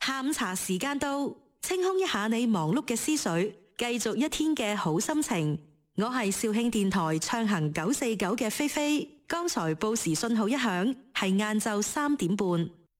下午茶時間到，清空一下你忙碌嘅思緒，繼續一天嘅好心情。我係肇慶電台暢行949嘅菲菲。剛才報時信號一響，係晏晝3點半。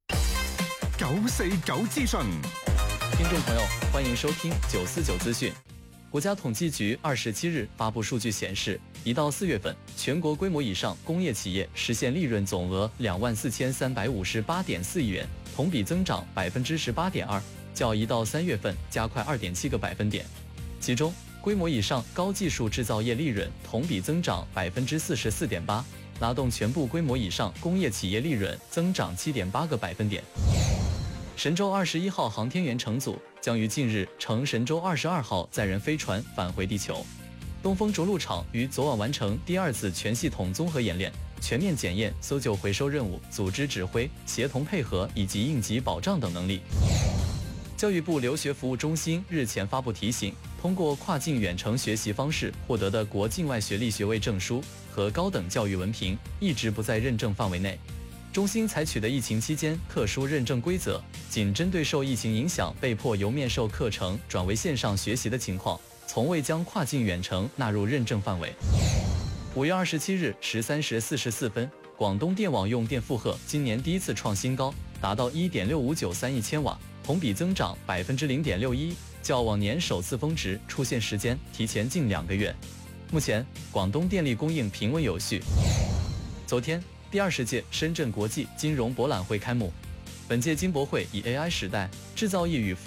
949資訊， 聽眾朋友，歡迎收聽949資訊。國家統計局27日發布數據顯示，1到4月份，全國規模以上工業企業實現利潤總額24358.4億元，同比增長18.2%，較1到3月份加快2.7個百分點。其中，規模以上高技術製造業利潤同比增長44.8%，拉動全部規模以上工業企業利潤增長7.8個百分點。神舟21號航天員乘組將於近日乘神舟22號載人飛船返回地球。東風着陸場於昨晚完成第2次全系統綜合演練，全面檢驗搜救回收任務組織指揮、協同配合以及應急保障等能力。教育部留學服務中心日前發布提醒，通過跨境遠程學習方式獲得的國境外學歷學位證書和高等教育文憑一直不在認證範圍內。中心採取的疫情期間特殊認證規則，僅針對受疫情影響被迫由面授課程轉為線上學習的情況，從未將跨境遠程納入認證範圍。5月27日13時44分，廣東電網用電負荷今年第一次創新高，達到1.6593億千瓦，同比增長0.61%，較往年首次峰值出現時間提前近2個月。目前，廣東電力供應平穩有序。昨天，第20屆深圳國際金融博覽會開幕。本屆金博會以 AI 時代、製造業與